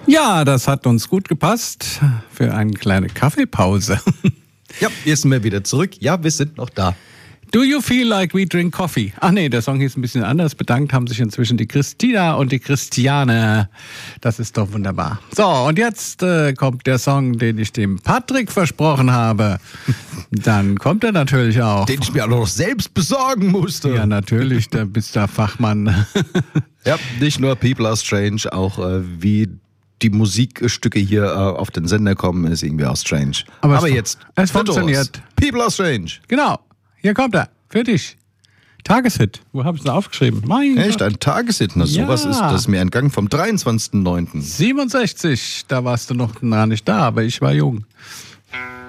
Ja, das hat uns gut gepasst für eine kleine Kaffeepause. Ja, jetzt sind wir wieder zurück. Ja, wir sind noch da. Do you feel like we drink coffee? Ach nee, der Song hieß ein bisschen anders. Bedankt haben sich inzwischen die Christina und die Christiane. Das ist doch wunderbar. So, und jetzt kommt der Song, den ich dem Patrick versprochen habe. Dann kommt er natürlich auch. Den ich mir auch noch selbst besorgen musste. Ja, natürlich, da bist du Fachmann. Ja, nicht nur People Are Strange, auch wie die Musikstücke hier auf den Sender kommen, ist irgendwie auch strange. Aber jetzt, es funktioniert. People Are Strange. Genau, hier kommt er, für dich. Tageshit, wo habe ich es denn aufgeschrieben? Mein Echt, Gott. ein Tageshit? Na, sowas Ja. ist das mir entgangen vom 23.09. 67, da warst du noch gar nicht da, aber ich war jung.